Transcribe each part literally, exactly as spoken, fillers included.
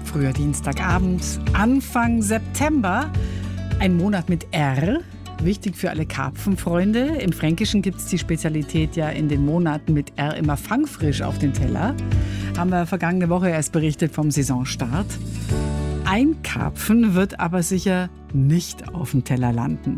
Früher Dienstagabend, Anfang September, ein Monat mit R. Wichtig für alle Karpfenfreunde. Im Fränkischen gibt es die Spezialität ja in den Monaten mit R immer fangfrisch auf den Teller. Haben wir vergangene Woche erst berichtet vom Saisonstart. Ein Karpfen wird aber sicher nicht auf dem Teller landen.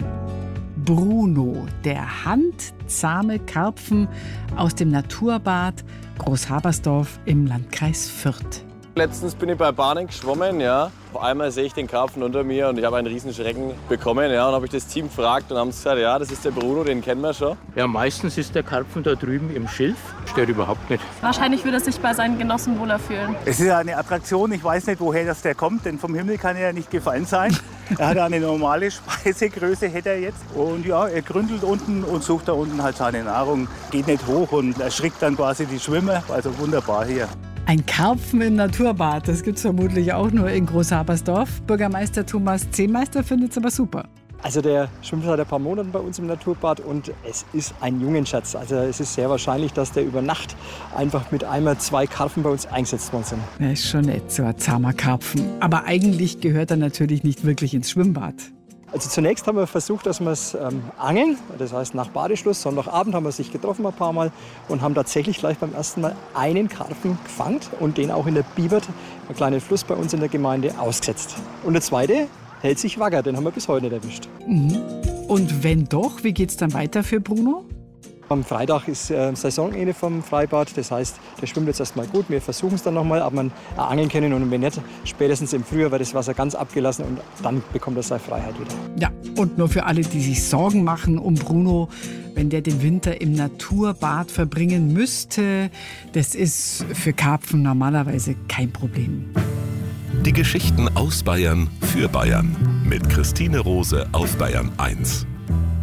Bruno, der handzahme Karpfen aus dem Naturbad Großhabersdorf im Landkreis Fürth. Letztens bin ich bei Bahnen geschwommen, ja. Auf einmal sehe ich den Karpfen unter mir und ich habe einen riesen Schrecken bekommen, ja. Und habe ich das Team gefragt und haben sie gesagt, ja, das ist der Bruno, den kennen wir schon. Ja, meistens ist der Karpfen da drüben im Schilf, stört überhaupt nicht. Wahrscheinlich würde er sich bei seinen Genossen wohler fühlen. Es ist ja eine Attraktion, ich weiß nicht, woher das der kommt, denn vom Himmel kann er ja nicht gefallen sein. Er hat eine normale Speisegröße, hätte er jetzt. Und ja, er gründelt unten und sucht da unten halt seine Nahrung. Geht nicht hoch und erschrickt dann quasi die Schwimmer. Also wunderbar hier. Ein Karpfen im Naturbad, das gibt es vermutlich auch nur in Großhabersdorf. Bürgermeister Thomas Zehmeister findet es aber super. Also der schwimmt seit ein paar Monaten bei uns im Naturbad und es ist ein Jungenschatz. Also es ist sehr wahrscheinlich, dass der über Nacht einfach mit einmal zwei Karpfen bei uns eingesetzt worden sind. Ja, ist schon nett, so ein zahmer Karpfen. Aber eigentlich gehört er natürlich nicht wirklich ins Schwimmbad. Also zunächst haben wir versucht, dass wir es ähm, angeln. Das heißt, nach Badeschluss, Sonntagabend haben wir sich getroffen ein paar Mal und haben tatsächlich gleich beim ersten Mal einen Karpfen gefangen und den auch in der Biebert, einem kleinen Fluss bei uns in der Gemeinde, ausgesetzt. Und der zweite hält sich wacker, den haben wir bis heute nicht erwischt. Mhm. Und wenn doch, wie geht es dann weiter für Bruno? Am Freitag ist äh, Saisonende vom Freibad, das heißt, der schwimmt jetzt erstmal gut. Wir versuchen es dann nochmal, ob man äh, angeln können und wenn nicht, spätestens im Frühjahr wird das Wasser ganz abgelassen und dann bekommt er seine Freiheit wieder. Ja, und nur für alle, die sich Sorgen machen um Bruno, wenn der den Winter im Naturbad verbringen müsste, das ist für Karpfen normalerweise kein Problem. Die Geschichten aus Bayern für Bayern mit Christine Rose auf Bayern eins.